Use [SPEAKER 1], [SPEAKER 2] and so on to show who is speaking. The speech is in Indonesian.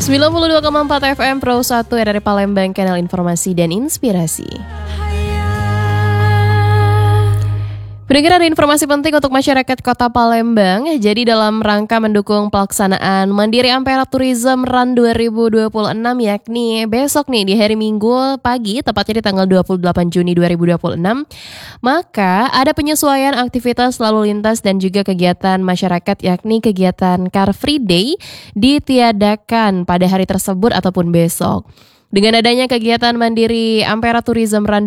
[SPEAKER 1] 92,4 FM Pro 1 dari Palembang, kanal informasi dan inspirasi. Pendengar, ada informasi penting untuk masyarakat Kota Palembang. Jadi dalam rangka mendukung pelaksanaan Mandiri Ampera Tourism Run 2026, yakni besok nih di hari Minggu pagi, tepatnya di tanggal 28 Juni 2026, maka ada penyesuaian aktivitas lalu lintas dan juga kegiatan masyarakat, yakni kegiatan Car Free Day ditiadakan pada hari tersebut ataupun besok. Dengan adanya kegiatan Mandiri Ampera Tourism Run